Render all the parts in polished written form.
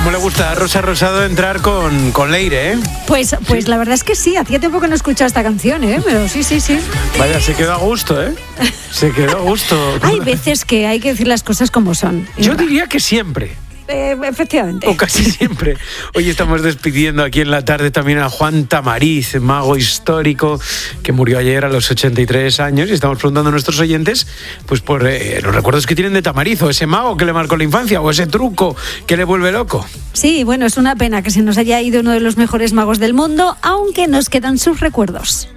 cómo le gusta a Rosa Rosado entrar con Leire, ¿eh? Pues ¿sí? La verdad es que sí, hacía tiempo que no escuchaba esta canción, ¿eh? Pero sí. Vaya, se quedó a gusto, ¿eh? Se quedó a gusto. Hay veces que hay que decir las cosas como son. Yo diría que siempre. Efectivamente. O casi siempre. Hoy estamos despidiendo aquí en la tarde también a Juan Tamariz, mago histórico que murió ayer a los 83 años, y estamos preguntando a nuestros oyentes pues por los recuerdos que tienen de Tamariz, o ese mago que le marcó la infancia, o ese truco que le vuelve loco. Sí, bueno, es una pena que se nos haya ido uno de los mejores magos del mundo, aunque nos quedan sus recuerdos.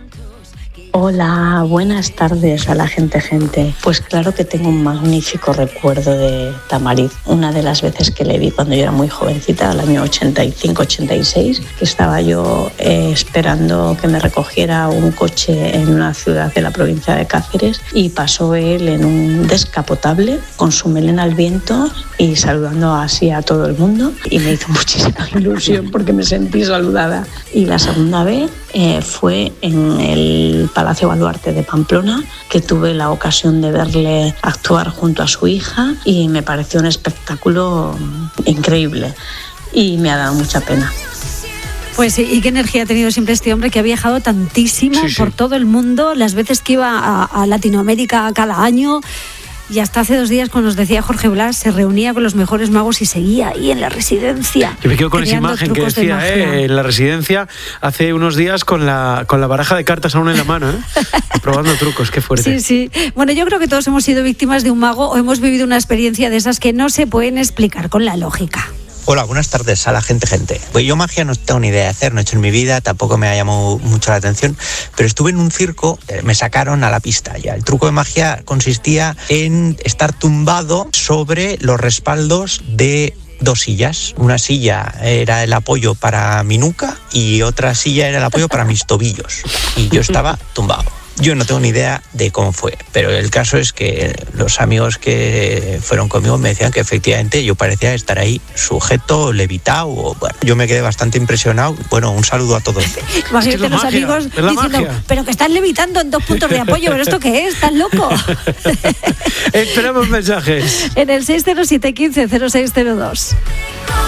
Hola, buenas tardes a la gente. Pues claro que tengo un magnífico recuerdo de Tamariz. Una de las veces que le vi cuando yo era muy jovencita, al año 85-86, que estaba yo esperando que me recogiera un coche en una ciudad de la provincia de Cáceres, y pasó él en un descapotable con su melena al viento y saludando así a todo el mundo, y me hizo muchísima ilusión porque me sentí saludada. Y la segunda vez fue en el Palacio Baluarte de Pamplona, que tuve la ocasión de verle actuar junto a su hija, y me pareció un espectáculo increíble y me ha dado mucha pena. Pues sí, y qué energía ha tenido siempre este hombre, que ha viajado tantísimo por todo el mundo, las veces que iba a Latinoamérica cada año. Y hasta hace 2 días, cuando nos decía Jorge Blas, se reunía con los mejores magos y seguía ahí en la residencia. Yo me quedo con esa imagen que decía, en la residencia, hace unos días con la baraja de cartas aún en la mano, probando trucos, qué fuerte. Sí. Bueno, yo creo que todos hemos sido víctimas de un mago o hemos vivido una experiencia de esas que no se pueden explicar con la lógica. Hola, buenas tardes a la gente. Pues yo magia no tengo ni idea de hacer, no he hecho en mi vida, tampoco me ha llamado mucho la atención, pero estuve en un circo, me sacaron a la pista ya. El truco de magia consistía en estar tumbado sobre los respaldos de 2 sillas. Una silla era el apoyo para mi nuca y otra silla era el apoyo para mis tobillos. Y yo estaba tumbado. Yo no tengo ni idea de cómo fue, pero el caso es que los amigos que fueron conmigo me decían que efectivamente yo parecía estar ahí sujeto, levitado. Bueno, yo me quedé bastante impresionado. Bueno, un saludo a todos. Imagínate los amigos diciendo, pero que estás levitando en 2 puntos de apoyo, ¿pero esto qué es? ¿Estás loco? Esperamos mensajes. En el 607 15 0602.